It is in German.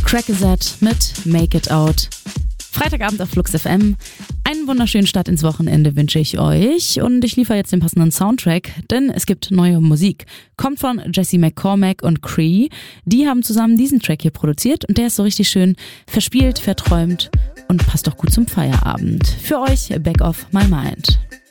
Crackazette mit Make It Out. Freitagabend auf Flux FM. Einen wunderschönen Start ins Wochenende wünsche ich euch und ich liefere jetzt den passenden Soundtrack, denn es gibt neue Musik. Kommt von Jesse McCormack und Cree. Die haben zusammen diesen Track hier produziert und der ist so richtig schön verspielt, verträumt und passt auch gut zum Feierabend. Für euch Back of My Mind.